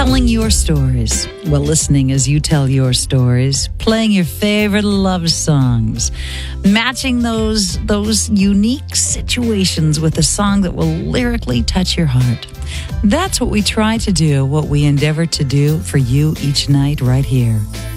Telling your stories. Well, listening as you tell your stories. Playing your favorite love songs. Matching those unique situations with a song that will lyrically touch your heart. That's what we try to do, what we endeavor to do for you each night right here